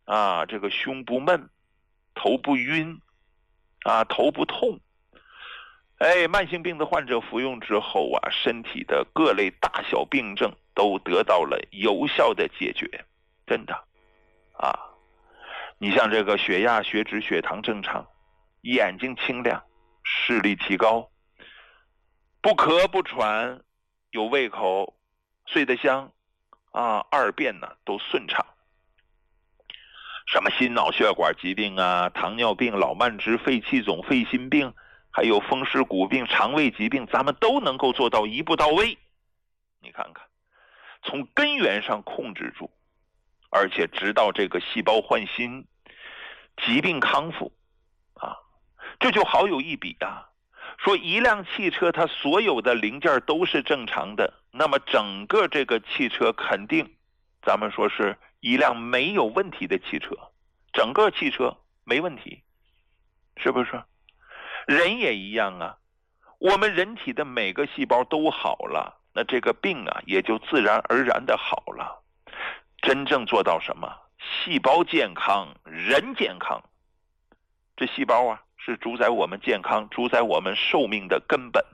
这个胸不闷，头不晕，头不痛。慢性病的患者服用之后身体的各类大小病症都得到了有效的解决，真的你像这个血压、血脂、血糖正常，眼睛清亮，视力提高，不咳不喘，有胃口，睡得香二便呢都顺畅。什么心脑血管疾病糖尿病、老慢支、肺气肿、肺心病，还有风湿骨病、肠胃疾病，咱们都能够做到一步到位。你看看，从根源上控制住，而且直到这个细胞换新，疾病康复这就好有一比说一辆汽车它所有的零件都是正常的，那么整个这个汽车肯定咱们说是一辆没有问题的汽车，整个汽车没问题，是不是？人也一样我们人体的每个细胞都好了，那这个病也就自然而然的好了。真正做到什么？细胞健康，人健康。这细胞是主宰我们健康、主宰我们寿命的根本。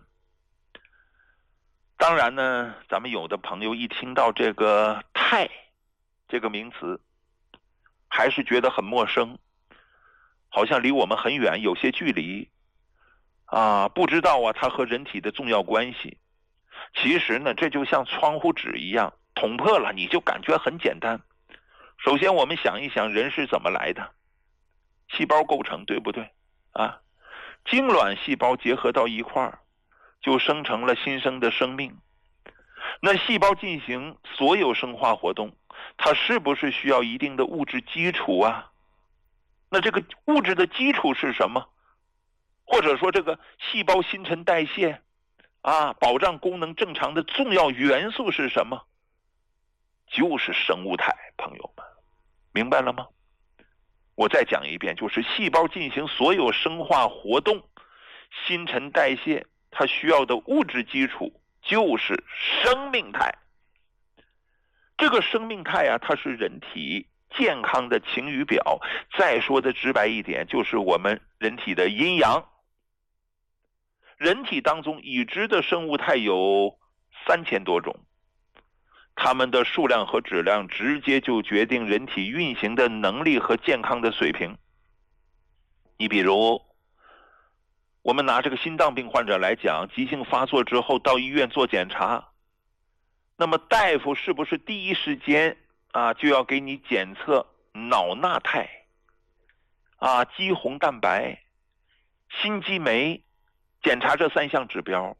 当然呢，咱们有的朋友一听到这个肽这个名词，还是觉得很陌生，好像离我们很远，有些距离不知道它和人体的重要关系。其实呢，这就像窗户纸一样，捅破了你就感觉很简单。首先我们想一想，人是怎么来的？细胞构成，对不对精卵细胞结合到一块儿，就生成了新生的生命。那细胞进行所有生化活动，它是不是需要一定的物质基础那这个物质的基础是什么？或者说这个细胞新陈代谢保障功能正常的重要元素是什么？就是生物态，朋友们，明白了吗？我再讲一遍，就是细胞进行所有生化活动、新陈代谢，它需要的物质基础就是生命态。这个生命态它是人体健康的晴雨表。再说的直白一点，就是我们人体的阴阳。人体当中已知的生物态有3000多种，它们的数量和质量直接就决定人体运行的能力和健康的水平。你比如我们拿这个心脏病患者来讲，急性发作之后到医院做检查，那么大夫是不是第一时间就要给你检测脑钠肽肌红蛋白、心肌酶，检查这3项指标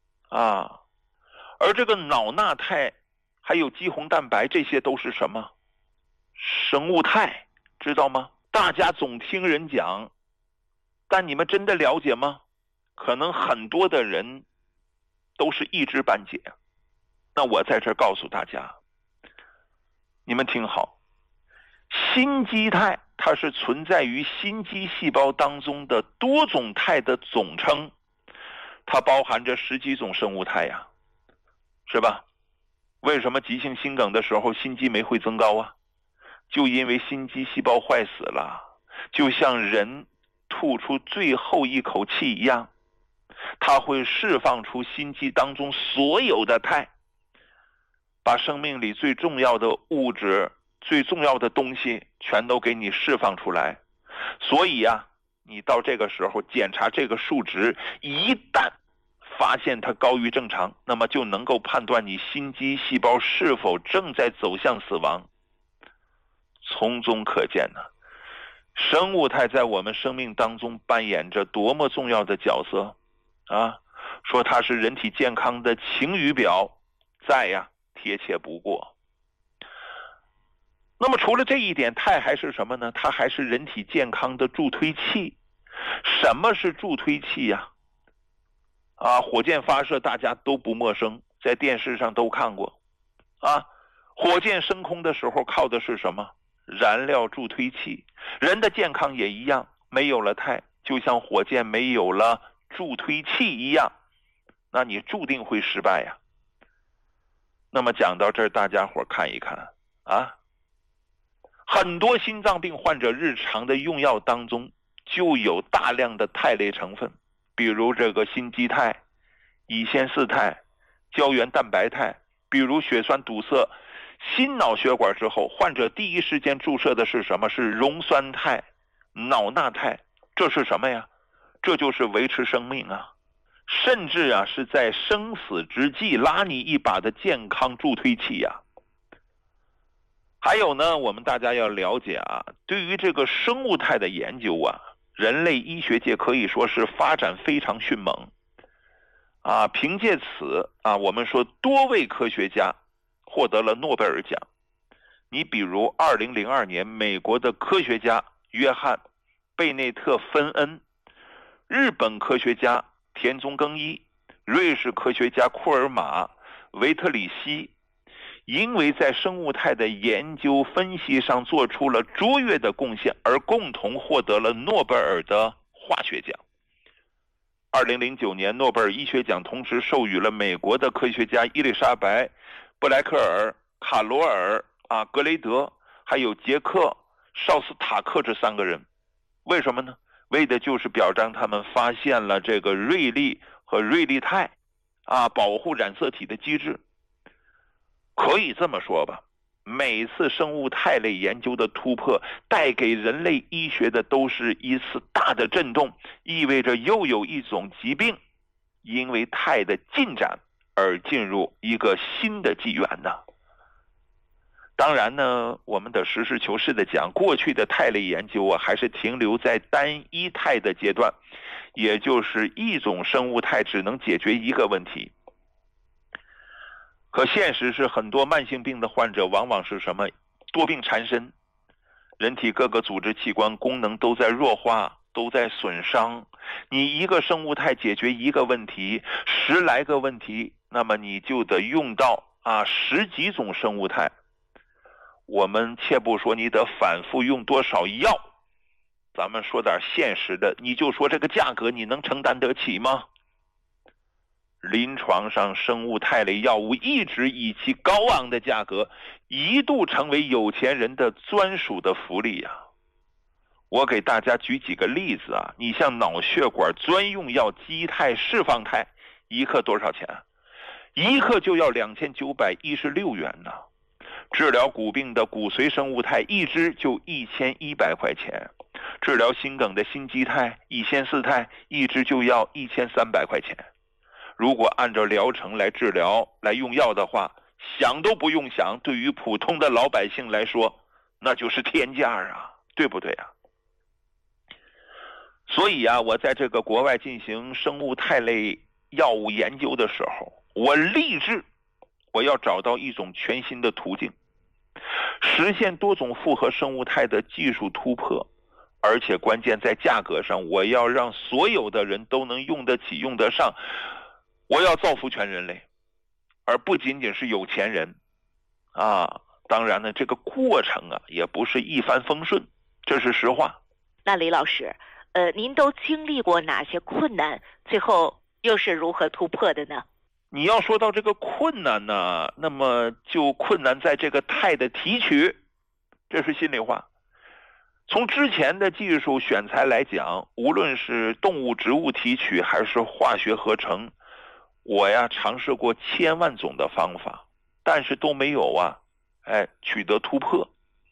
而这个脑钠肽还有肌红蛋白，这些都是什么？生物态，知道吗？大家总听人讲，但你们真的了解吗？可能很多的人都是一知半解。那我在这儿告诉大家，你们听好，心肌肽它是存在于心肌细胞当中的多种肽的总称，它包含着10几种生物肽是吧？为什么急性心梗的时候心肌酶会增高就因为心肌细胞坏死了，就像人吐出最后一口气一样，它会释放出心肌当中所有的肽，把生命里最重要的物质、最重要的东西全都给你释放出来。所以你到这个时候检查这个数值，一旦发现它高于正常，那么就能够判断你心肌细胞是否正在走向死亡。从中可见生物态在我们生命当中扮演着多么重要的角色说它是人体健康的晴雨表，再贴切不过。那么除了这一点，肽还是什么呢？它还是人体健康的助推器。什么是助推器火箭发射大家都不陌生，在电视上都看过火箭升空的时候靠的是什么？燃料助推器。人的健康也一样，没有了肽，就像火箭没有了助推器一样，那你注定会失败那么讲到这儿，大家伙看一看很多心脏病患者日常的用药当中就有大量的肽类成分，比如这个心肌肽、乙酰四肽、胶原蛋白肽，比如血栓堵塞心脑血管之后，患者第一时间注射的是什么？是溶酸肽、脑钠肽。这是什么呀？这就是维持生命啊，甚至啊是在生死之际拉你一把的健康助推器啊。还有呢，我们大家要了解啊，对于这个生物肽的研究啊，人类医学界可以说是发展非常迅猛啊。凭借此啊，我们说多位科学家获得了诺贝尔奖。你比如2002年美国的科学家约翰·贝内特·芬恩，日本科学家田中耕一，瑞士科学家库尔玛·维特里希，因为在生物肽的研究分析上做出了卓越的贡献，而共同获得了诺贝尔的化学奖。2009年诺贝尔医学奖同时授予了美国的科学家伊丽莎白·布莱克尔、卡罗尔、格雷德，还有杰克·绍斯塔克这3个人。为什么呢？为的就是表彰他们发现了这个瑞利和瑞利肽保护染色体的机制。可以这么说吧，每次生物肽类研究的突破带给人类医学的都是一次大的震动，意味着又有一种疾病因为肽的进展而进入一个新的纪元呢。当然呢，我们得实事求是的讲，过去的肽类研究还是停留在单一肽的阶段，也就是一种生物肽只能解决一个问题。可现实是，很多慢性病的患者往往是什么？多病缠身，人体各个组织器官功能都在弱化，都在损伤。你一个生物肽解决一个问题，10来个问题，那么你就得用到10几种生物肽。我们且不说你得反复用多少药，咱们说点现实的，你就说这个价格你能承担得起吗？临床上生物肽类药物一直以其高昂的价格一度成为有钱人的专属的福利啊。我给大家举几个例子啊，你像脑血管专用药基肽释放肽一克多少钱？一克就要2916元呢。治疗骨病的骨髓生物肽一支就1100块钱，治疗心梗的心肌肽、乙酰四肽一支就要1300块钱。如果按照疗程来治疗来用药的话，想都不用想，对于普通的老百姓来说那就是天价啊，对不对啊？所以我在这个国外进行生物肽类药物研究的时候，我立志我要找到一种全新的途径，实现多种复合生物肽的技术突破，而且关键在价格上，我要让所有的人都能用得起用得上。我要造福全人类，而不仅仅是有钱人当然呢，这个过程也不是一帆风顺，这是实话。 那李老师，您都经历过哪些困难，最后又是如何突破的呢？ 你要说到这个困难呢，那么就困难在这个肽的提取，这是心里话。从之前的技术选材来讲，无论是动物植物提取还是化学合成，我尝试过千万种的方法，但是都没有取得突破。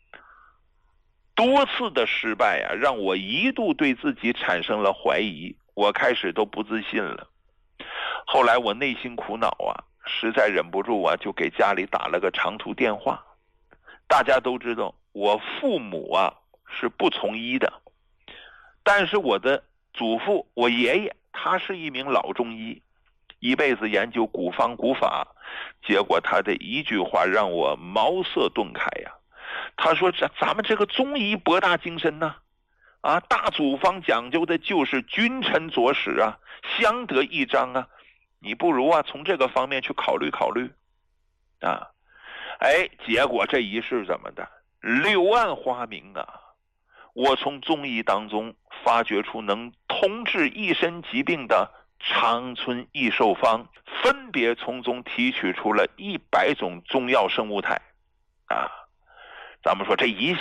多次的失败让我一度对自己产生了怀疑，我开始都不自信了。后来我内心苦恼实在忍不住就给家里打了个长途电话。大家都知道我父母是不从医的，但是我的祖父，我爷爷，他是一名老中医，一辈子研究古方古法，结果他的一句话让我茅塞顿开他说咱们这个中医博大精深呢大祖方讲究的就是君臣佐使相得益彰你不如从这个方面去考虑考虑结果这一试怎么的，柳暗花明我从中医当中发掘出能通治一身疾病的长春益寿方，分别从中提取出了100种中药生物肽咱们说这一